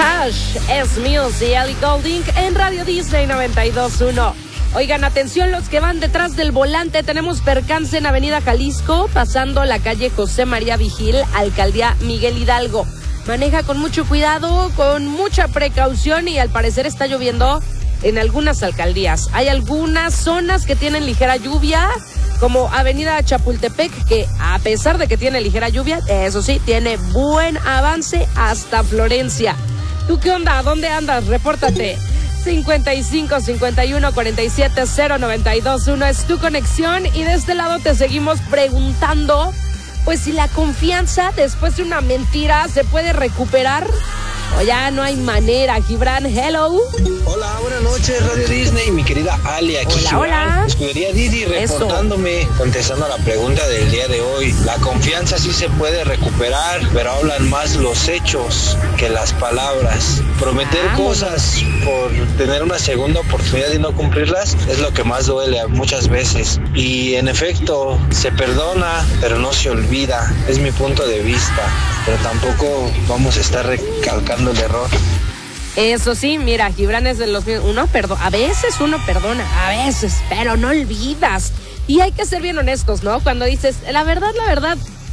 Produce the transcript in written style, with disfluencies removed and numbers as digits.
Hash es Muse y Ellie Goulding en Radio Disney 92.1. Oigan, atención los que van detrás del volante. Tenemos percance en Avenida Jalisco, pasando la calle José María Vigil, Alcaldía Miguel Hidalgo. Maneja con mucho cuidado, con mucha precaución y al parecer está lloviendo en algunas alcaldías. Hay algunas zonas que tienen ligera lluvia, como Avenida Chapultepec, que a pesar de que tiene ligera lluvia, eso sí, tiene buen avance hasta Florencia. ¿Tú qué onda? ¿Dónde andas? Repórtate. 55 51 47 0921 es tu conexión y de este lado te seguimos preguntando, pues si la confianza después de una mentira se puede recuperar o ya no hay manera. Gibran, hello. Hola, buenas noches, Radio Disney, mi querida Ali, aquí hola, Gibran, hola. Escudería Didi, reportándome, contestando a la pregunta del día de hoy. La confianza sí se puede recuperar, pero hablan más los hechos que las palabras. Prometer cosas por tener una segunda oportunidad y no cumplirlas es lo que más duele muchas veces. Y en efecto, se perdona, pero no se olvida. Es mi punto de vista, pero tampoco vamos a estar recalcando el error. Eso sí, mira, Gibran es de los a veces uno perdona, a veces, pero no olvidas. Y hay que ser bien honestos, ¿no? Cuando dices, la verdad,